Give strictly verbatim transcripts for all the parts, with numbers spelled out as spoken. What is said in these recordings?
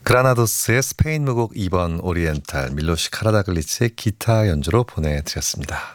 그라나도스의 스페인 무곡 이 번 오리엔탈, 밀로시 카라다글리츠의 기타 연주로 보내드렸습니다.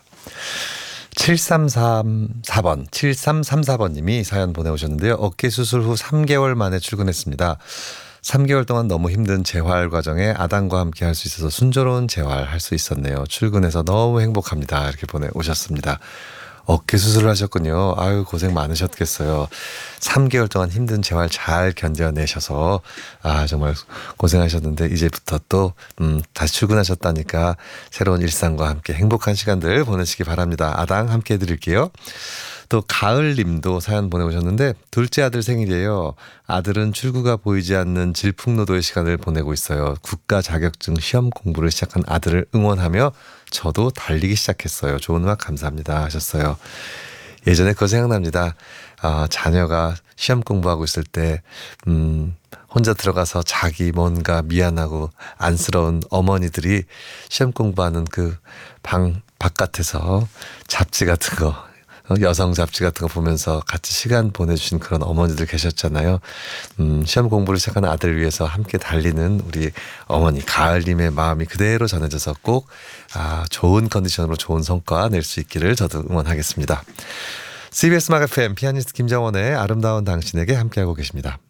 칠삼삼사 번, 칠삼삼사 번님이 사연 보내오셨는데요. 어깨 수술 후 삼 개월 만에 출근했습니다. 삼 개월 동안 너무 힘든 재활 과정에 아당과 함께 할 수 있어서 순조로운 재활할 수 있었네요. 출근해서 너무 행복합니다. 이렇게 보내오셨습니다. 어깨 수술을 하셨군요. 아유, 고생 많으셨겠어요. 삼 개월 동안 힘든 재활 잘 견뎌내셔서 아 정말 고생하셨는데 이제부터 또 음, 다시 출근하셨다니까 새로운 일상과 함께 행복한 시간들 보내시기 바랍니다. 아당 함께 해드릴게요. 또 가을님도 사연 보내오셨는데 둘째 아들 생일이에요. 아들은 출구가 보이지 않는 질풍노도의 시간을 보내고 있어요. 국가 자격증 시험 공부를 시작한 아들을 응원하며 저도 달리기 시작했어요. 좋은 음악 감사합니다 하셨어요. 예전에 그거 생각납니다. 아, 자녀가 시험 공부하고 있을 때 음, 혼자 들어가서 자기 뭔가 미안하고 안쓰러운 어머니들이 시험 공부하는 그 방 바깥에서 잡지 같은 거, 여성 잡지 같은 거 보면서 같이 시간 보내주신 그런 어머니들 계셨잖아요. 음, 시험 공부를 시작하는 아들을 위해서 함께 달리는 우리 어머니 가을님의 마음이 그대로 전해져서 꼭 아, 좋은 컨디션으로 좋은 성과 낼 수 있기를 저도 응원하겠습니다. 씨비에스 음악 에프엠 피아니스트 김정원의 아름다운 당신에게 함께하고 계십니다.